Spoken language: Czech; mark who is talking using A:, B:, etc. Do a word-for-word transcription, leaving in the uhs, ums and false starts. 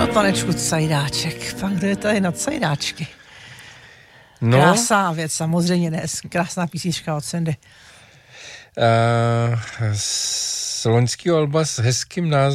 A: panečku Cajdáček. Pak kdo je tady na Cajdáčky?
B: No.
A: Krásná věc, samozřejmě ne. Krásná písnička od Sandy.
B: Uh, z loňského alba s hezkým názvem